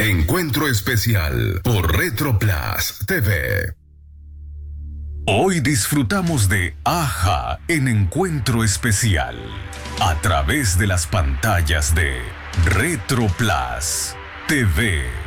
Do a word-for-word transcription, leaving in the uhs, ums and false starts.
Encuentro especial por Retroplas T V. Hoy disfrutamos de Aja en Encuentro Especial a través de las pantallas de Retroplas T V.